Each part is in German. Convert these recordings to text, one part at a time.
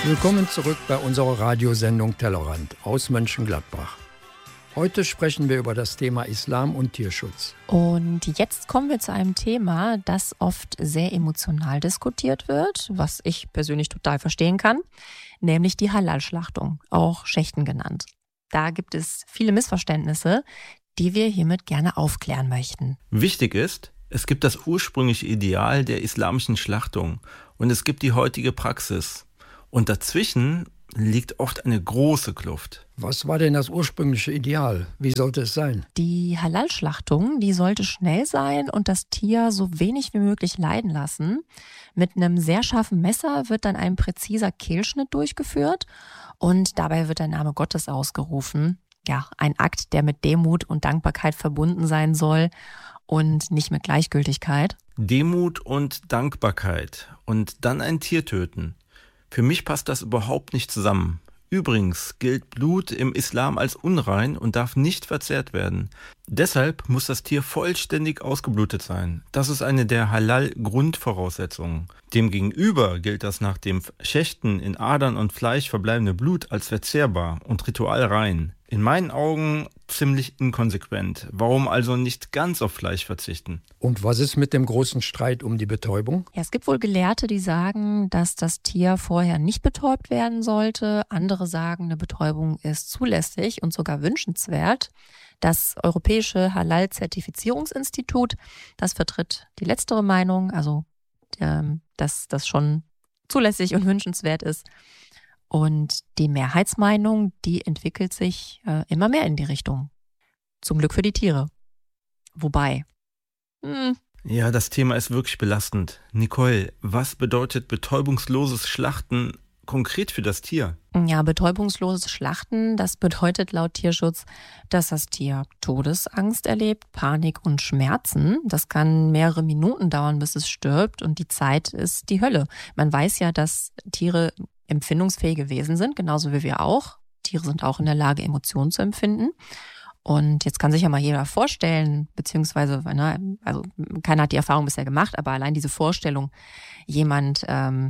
Willkommen zurück bei unserer Radiosendung Tellerrand aus Mönchengladbach. Heute sprechen wir über das Thema Islam und Tierschutz. Und jetzt kommen wir zu einem Thema, das oft sehr emotional diskutiert wird, was ich persönlich total verstehen kann, nämlich die Halal-Schlachtung, auch Schächten genannt. Da gibt es viele Missverständnisse, die wir hiermit gerne aufklären möchten. Wichtig ist, es gibt das ursprüngliche Ideal der islamischen Schlachtung und es gibt die heutige Praxis. Und dazwischen liegt oft eine große Kluft. Was war denn das ursprüngliche Ideal? Wie sollte es sein? Die Halal-Schlachtung, die sollte schnell sein und das Tier so wenig wie möglich leiden lassen. Mit einem sehr scharfen Messer wird dann ein präziser Kehlschnitt durchgeführt und dabei wird der Name Gottes ausgerufen. Ja, ein Akt, der mit Demut und Dankbarkeit verbunden sein soll und nicht mit Gleichgültigkeit. Demut und Dankbarkeit und dann ein Tier töten. Für mich passt das überhaupt nicht zusammen. Übrigens gilt Blut im Islam als unrein und darf nicht verzehrt werden. Deshalb muss das Tier vollständig ausgeblutet sein. Das ist eine der Halal-Grundvoraussetzungen. Demgegenüber gilt das nach dem Schächten in Adern und Fleisch verbleibende Blut als verzehrbar und ritualrein. In meinen Augen ziemlich inkonsequent. Warum also nicht ganz auf Fleisch verzichten? Und was ist mit dem großen Streit um die Betäubung? Ja, es gibt wohl Gelehrte, die sagen, dass das Tier vorher nicht betäubt werden sollte. Andere sagen, eine Betäubung ist zulässig und sogar wünschenswert. Das Europäische Halal-Zertifizierungsinstitut, das vertritt die letztere Meinung, also dass das schon zulässig und wünschenswert ist. Und die Mehrheitsmeinung, die entwickelt sich immer mehr in die Richtung. Zum Glück für die Tiere. Wobei. Ja, das Thema ist wirklich belastend. Nicole, was bedeutet betäubungsloses Schlachten konkret für das Tier? Ja, betäubungsloses Schlachten, das bedeutet laut Tierschutz, dass das Tier Todesangst erlebt, Panik und Schmerzen. Das kann mehrere Minuten dauern, bis es stirbt und die Zeit ist die Hölle. Man weiß ja, dass Tiere empfindungsfähige Wesen sind, genauso wie wir auch. Tiere sind auch in der Lage, Emotionen zu empfinden. Und jetzt kann sich ja mal jeder vorstellen, beziehungsweise, also keiner hat die Erfahrung bisher gemacht, aber allein diese Vorstellung, jemand,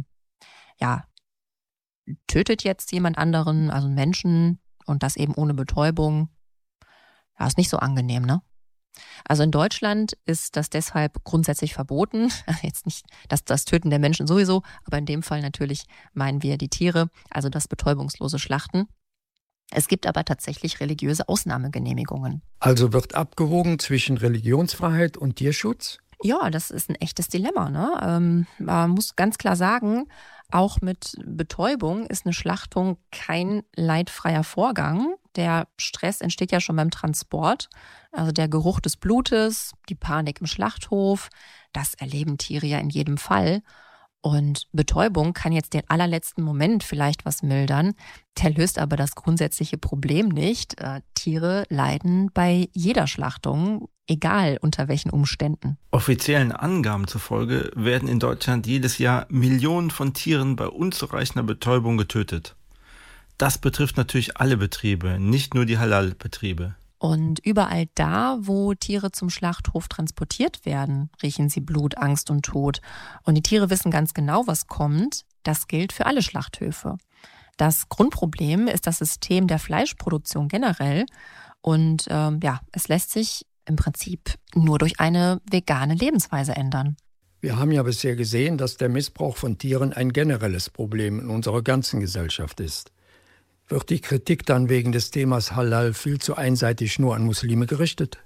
tötet jetzt jemand anderen, also einen Menschen, und das eben ohne Betäubung, ja, ist nicht so angenehm, ne? Also in Deutschland ist das deshalb grundsätzlich verboten. Jetzt nicht das Töten der Menschen sowieso, aber in dem Fall natürlich meinen wir die Tiere, also das betäubungslose Schlachten. Es gibt aber tatsächlich religiöse Ausnahmegenehmigungen. Also wird abgewogen zwischen Religionsfreiheit und Tierschutz? Ja, das ist ein echtes Dilemma, ne? Man muss ganz klar sagen, auch mit Betäubung ist eine Schlachtung kein leidfreier Vorgang. Der Stress entsteht ja schon beim Transport. Also der Geruch des Blutes, die Panik im Schlachthof, das erleben Tiere ja in jedem Fall. Und Betäubung kann jetzt den allerletzten Moment vielleicht was mildern. Der löst aber das grundsätzliche Problem nicht. Tiere leiden bei jeder Schlachtung, egal unter welchen Umständen. Offiziellen Angaben zufolge werden in Deutschland jedes Jahr Millionen von Tieren bei unzureichender Betäubung getötet. Das betrifft natürlich alle Betriebe, nicht nur die Halal-Betriebe. Und überall da, wo Tiere zum Schlachthof transportiert werden, riechen sie Blut, Angst und Tod. Und die Tiere wissen ganz genau, was kommt. Das gilt für alle Schlachthöfe. Das Grundproblem ist das System der Fleischproduktion generell. Und es lässt sich im Prinzip nur durch eine vegane Lebensweise ändern. Wir haben ja bisher gesehen, dass der Missbrauch von Tieren ein generelles Problem in unserer ganzen Gesellschaft ist. Wird die Kritik dann wegen des Themas Halal viel zu einseitig nur an Muslime gerichtet?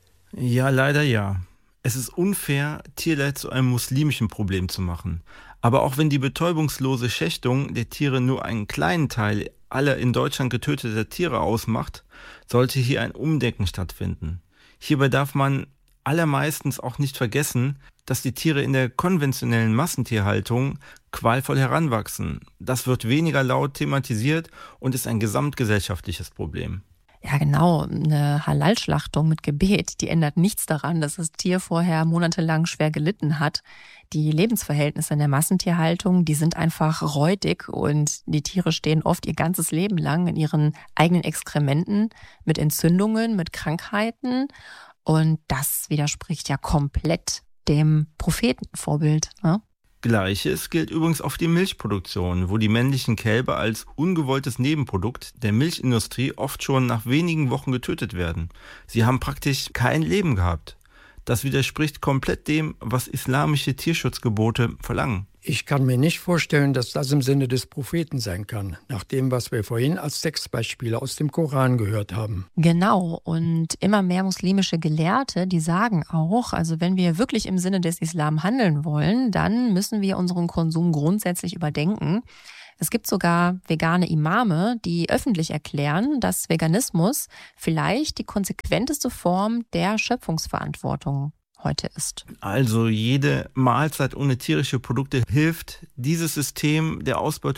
Ja, leider ja. Es ist unfair, Tierleid zu einem muslimischen Problem zu machen. Aber auch wenn die betäubungslose Schächtung der Tiere nur einen kleinen Teil aller in Deutschland getöteter Tiere ausmacht, sollte hier ein Umdenken stattfinden. Hierbei darf man allermeistens auch nicht vergessen, dass die Tiere in der konventionellen Massentierhaltung qualvoll heranwachsen. Das wird weniger laut thematisiert und ist ein gesamtgesellschaftliches Problem. Ja, genau. Eine Halal-Schlachtung mit Gebet, die ändert nichts daran, dass das Tier vorher monatelang schwer gelitten hat. Die Lebensverhältnisse in der Massentierhaltung, die sind einfach räudig und die Tiere stehen oft ihr ganzes Leben lang in ihren eigenen Exkrementen mit Entzündungen, mit Krankheiten. Und das widerspricht ja komplett dem Prophetenvorbild, ne? Gleiches gilt übrigens auf die Milchproduktion, wo die männlichen Kälber als ungewolltes Nebenprodukt der Milchindustrie oft schon nach wenigen Wochen getötet werden. Sie haben praktisch kein Leben gehabt. Das widerspricht komplett dem, was islamische Tierschutzgebote verlangen. Ich kann mir nicht vorstellen, dass das im Sinne des Propheten sein kann, nach dem, was wir vorhin als Textbeispiele aus dem Koran gehört haben. Genau, und immer mehr muslimische Gelehrte, die sagen auch, also wenn wir wirklich im Sinne des Islam handeln wollen, dann müssen wir unseren Konsum grundsätzlich überdenken. Es gibt sogar vegane Imame, die öffentlich erklären, dass Veganismus vielleicht die konsequenteste Form der Schöpfungsverantwortung heute ist. Also jede Mahlzeit ohne tierische Produkte hilft, dieses System der Ausbeutung